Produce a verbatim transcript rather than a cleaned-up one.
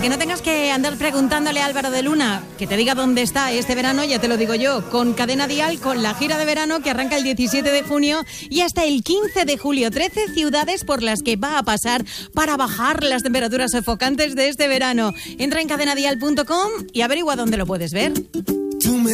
que no tengas que andar preguntándole a Álvaro de Luna que te diga dónde está este verano, ya te lo digo yo, con Cadena Dial, con la gira de verano que arranca el diecisiete de junio y hasta el quince de julio. trece ciudades por las que va a pasar para bajar las temperaturas sofocantes de este verano. Entra en cadena dial punto com y averigua dónde lo puedes ver.